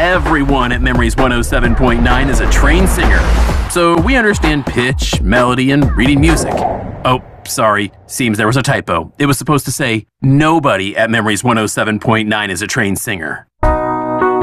everyone at Memories 107.9 is a trained singer, so we understand pitch, melody, and reading music. Oh, sorry, seems there was a typo. It was supposed to say, nobody at Memories 107.9 is a trained singer.